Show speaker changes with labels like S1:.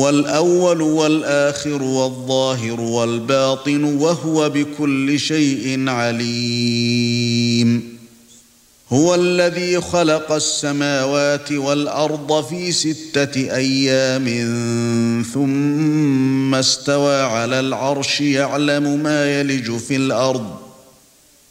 S1: هو الأول والآخر والظاهر والباطن وهو بكل شيء عليم. هو الذي خلق السماوات والأرض في 6 أيام ثم استوى على العرش يعلم ما يلج في الأرض